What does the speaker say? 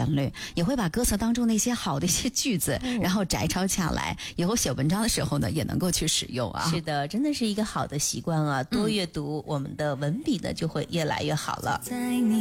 旋律，也会把歌词当中那些好的一些句子，然后摘抄下来，以后写文章的时候呢，也能够去使用啊。 是的，真的是一个好的习惯啊，多阅读，我们的文笔呢就会越来越好了。